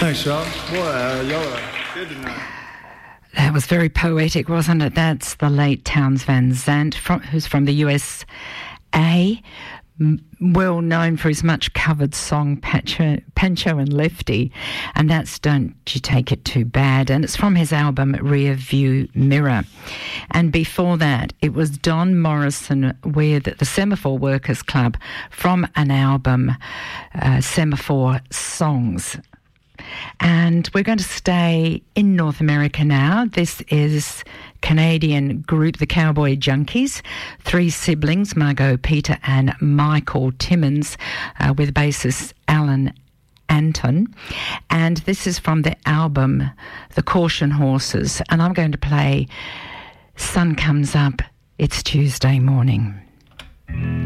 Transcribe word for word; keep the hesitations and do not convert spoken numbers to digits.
Thanks, y'all. Boy, uh, y'all are good tonight. That was very poetic, wasn't it? That's the late Townes Van Zandt, from, who's from the U S A, m- well known for his much-covered song Pancho, Pancho and Lefty, and that's Don't You Take It Too Bad, and it's from his album Rear View Mirror. And before that, it was Don Morrison with the Semaphore Workers Club from an album, uh, Semaphore Songs. And we're going to stay in North America now. This is Canadian group The Cowboy Junkies, three siblings, Margot, Peter and Michael Timmins, uh, with bassist Alan Anton. And this is from the album The Caution Horses. And I'm going to play Sun Comes Up, It's Tuesday Morning.